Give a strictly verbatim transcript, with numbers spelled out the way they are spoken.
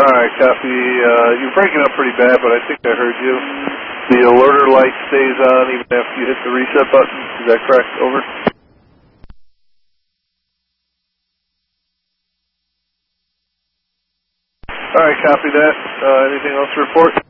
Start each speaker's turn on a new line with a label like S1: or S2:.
S1: All right, copy. Uh, you're breaking up pretty bad, but I think I heard you. The alerter light stays on even after you hit the reset button. Is that correct? Over. All right, copy that. Uh, anything else to report?